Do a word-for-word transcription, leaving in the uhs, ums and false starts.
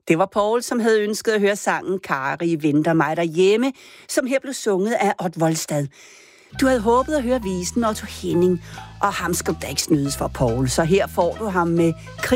Det var Paul, som havde ønsket at høre sangen Kari venter mig derhjemme, som her blev sunget af Odd Volstad. Du havde håbet at høre visen Otto Henning, og ham skal du da ikke snydes for, Paul. Så her får du ham med